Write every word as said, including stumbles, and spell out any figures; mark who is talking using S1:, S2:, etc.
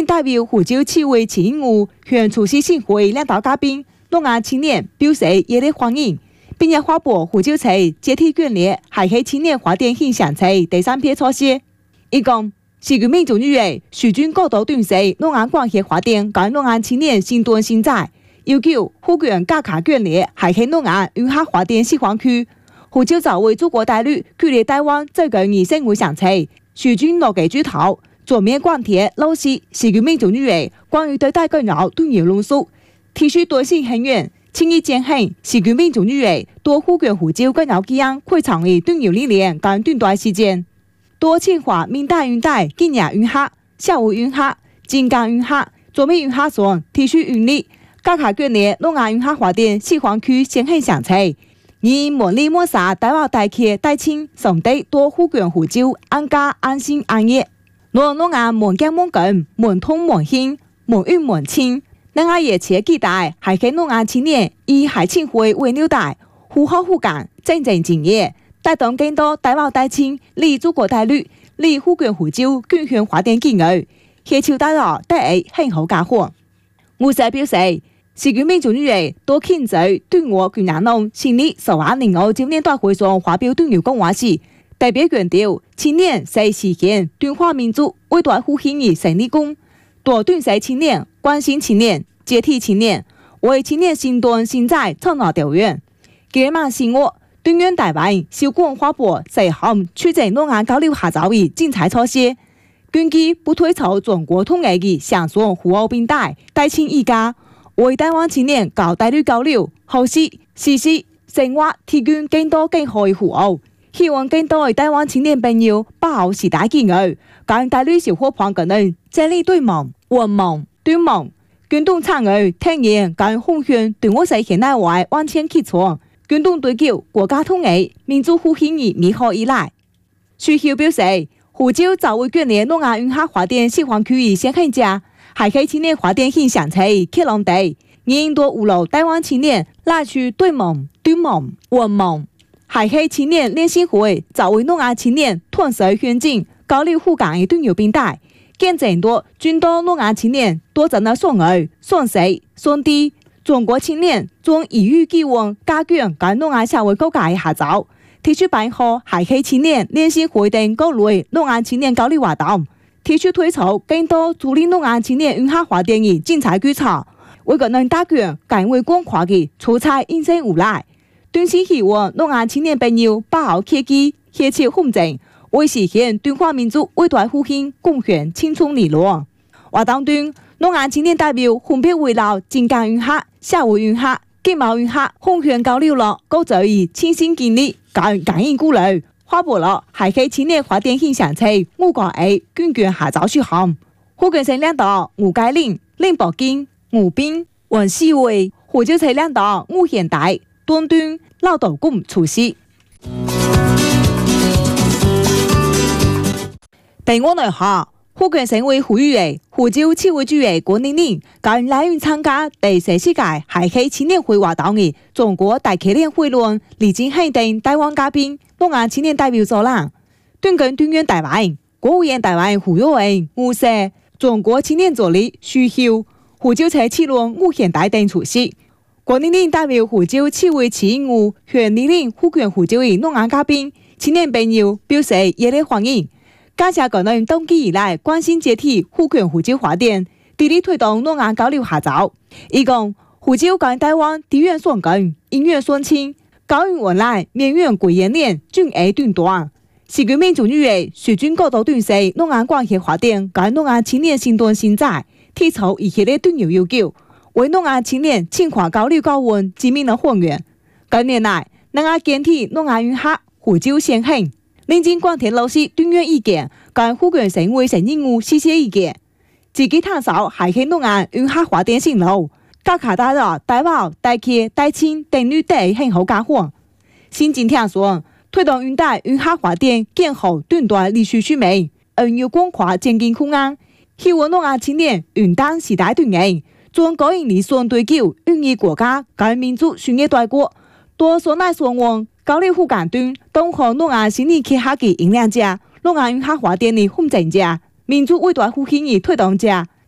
S1: 代表湖州市委前任务向出席盛会领导嘉宾诺亚青年表示热烈欢迎，并且发布湖州市接替眷列海黑青年发展现象册第三批措施。伊讲，市民民主日诶，徐军高度重视诺亚关系发展，跟诺亚青年新端新在，要求护权加卡眷列海黑诺亚云下发展示范区。湖州作为中国大陆距离台湾最近二省会上车，徐军落地主头，全面贯彻落实市民民主日诶关于对待干扰动摇论述，提出多性很远。轻易践行市民民主日诶多护权湖州干扰基因会场的动摇理念跟断代事件。多清华明大云带今日云下下午云下金刚云下左面云下上提出云力加卡眷列诺亚云下发展示范区先行上车，以茉莉抹沙台湾大企大清上地多护权湖州安家安心安业，诺诺亚门疆门近门通门兴门运门清，诺亚也切期待海给诺亚青年以海青会为纽带互好互感真正敬业，带动更多台湾大清离中国大陆离护权湖州均衡发展机遇，协助大家带来很好家伙。吴社表示，市民民主日诶多庆祝对我quyền人農成立十八年後九年大會上發表重要講話時，特別強調青年是實現中華民族偉大復興的勝利工，多重視青年、關心青年、接替青年，為青年新端新在創造條件。今晚是我中央台灣小廣發布細項促進諾亞交流合作的精彩措施，根據不退出中國統一的上雙互奧並帶大清一家。為台灣青年搞大陸交流、學習、實施、生活提供更多更好的服務，希望更多的台灣青年朋友把握時代機遇，跟大陸小伙伴可能建立對盟、文盟、對盟，共同參與體驗跟奉獻對我哋現代化往前啟創，共同追求國家統一、民族復興的美好未來。隨後表示，湖州作為眷列諾亞雲下發展示範區的先行者。海黑青年發展現象冊揭浪地，引導五路台灣青年拉去對盟、對盟、文盟。海黑青年聯席會作為諾亞青年團結環境、交流互感的重要平台，見證多眾多諾亞青年多真的雙愛、雙識、雙地。中國青年將以與寄望加強跟諾亞社會各界的合作，提出辦好海黑青年聯席會等各類諾亞青年交流活動。提出推出更多助力諾亞青年雲下發展的精彩舉措，為個能加強更為廣闊的出彩應聲無賴。短期希望諾亞青年朋友把握契機，協調奮進，為實現中華民族偉大復興貢獻青春力量。活動中，諾亞青年代表分別圍繞金剛雲下、下午雲下、金毛雲下奉獻交流了各族以親身經歷感感應鼓勵。發布了海黑青年發展現象冊五個 A 捐捐合作事項，湖州省領導吳佳玲、林寶金、吳斌、王世偉，湖州省領導吳顯大、段端、劉道公出席。第五內下，湖州省委呼籲湖州市委主委郭玲玲跟來源參加第四十屆海黑青年會活動的中國大企聯會論李金慶等台灣嘉賓。諾亞青年代表組啦，敦跟中央台灣、國務院台灣胡耀文、吳社、中國青年助理徐秀、湖州市市論吳顯大等出席。郭玲玲代表湖州市委前任務向玲玲護權湖州的諾亞嘉賓、青年朋友表示熱烈歡迎，感謝個人長期以來關心接替護權湖州發展，致力推動諾亞交流合作。伊講湖州跟台灣地緣相近，因緣相親。高運文來面遠貴延年均會斷斷，市民民主日誒水準高度斷勢，諾亞關係發展跟諾亞青年新端新在，提出一系列重要要求，為諾亞青年深化交流交換致命的宏願。近年來，諾亞堅持諾亞雲下湖州先行，認真貫徹落實中央意見，跟湖州省委省任務實施意見，積極探索海黑諾亞雲下發展線路。加卡大了台灣、大企、大清等綠地很好家伙。新今天說，推動雲帶雲下發展更好斷斷歷史使命，恩要廣闊前進空間，希望諾亞青年雲帶時代對應，將高引理想對救孕育國家跟民族順業大國，多所乃所望交流互感端，當好諾亞新年ခေ下嘅引領者，諾亞雲下發展的奮進者，民族偉大復興的推動者。